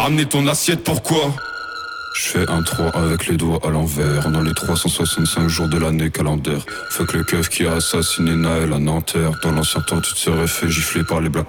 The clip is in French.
Amener ton assiette, pourquoi? Je fais un 3 avec les doigts à l'envers. Dans les 365 jours de l'année calendaire. Fuck le keuf qui a assassiné Naël à Nanterre. Dans l'ancien temps tu te serais fait gifler par les blacks